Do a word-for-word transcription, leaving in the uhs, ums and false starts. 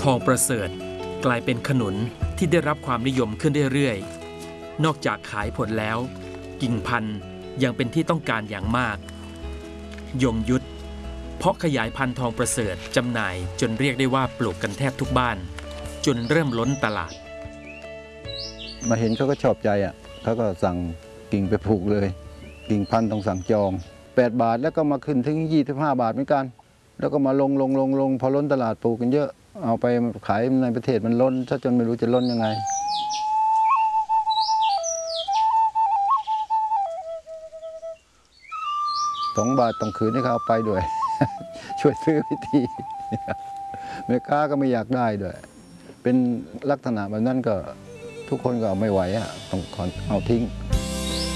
องประเสริฐกลายเป็นขนุนที่ได้รับความนิยมขึ้นเรื่อยๆนอกจากขายผลแล้วกิ่งพันธุ์ยังเป็นที่ต้องการอย่างมากยงยุทธเพาะขยายพันธุ์ทองประเสริฐจำหน่ายจนเรียกได้ว่าปลูกกันแทบทุกบ้านจนเริ่มล้นตลาดมาเห็นเขาก็ชอบใจอ่ะเขาก็สั่งกิ่งไปปลูกเลยกิ่งพันธุ์ต้องสั่งจองแปดบาทแล้วก็มาขึ้นถึงยี่สิบห้าบาทเหมือนกันแล้วก็มาลงลงลงลงพอล้นตลาดปลูกกันเยอะเอาไปขายในประเทศมันล้นซะจนไม่รู้จะล้นยังไงสองบาทต้องคืนให้เขาเอาไปด้วย ช่วยซื้อวิธีแม่ค้าก็ไม่อยากได้ด้วยเป็นลักษณะแบบนั้นก็ทุกคนก็ไม่ไหวอ่ะต้องเอาทิ้ง